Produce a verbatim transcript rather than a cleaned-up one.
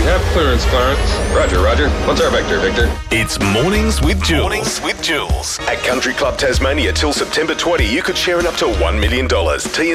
We have clearance, Clarence. Roger, Roger. What's our vector, Victor? It's Mornings with Jules. Mornings with Jules. At Country Club Tasmania till September twentieth, you could share in up to one million dollars. T